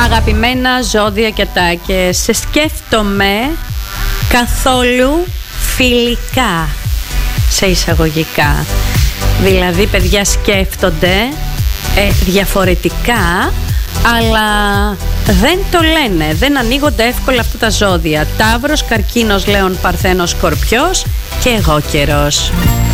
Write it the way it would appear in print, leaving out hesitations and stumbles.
Αγαπημένα ζώδια και ατάκες, σε σκέφτομαι καθόλου φιλικά, σε εισαγωγικά. Δηλαδή, παιδιά σκέφτονται διαφορετικά, αλλά δεν το λένε, δεν ανοίγονται εύκολα αυτά τα ζώδια. Ταύρος, Καρκίνος, Λέων, Παρθένος, Σκορπιός και εγώ καιρός.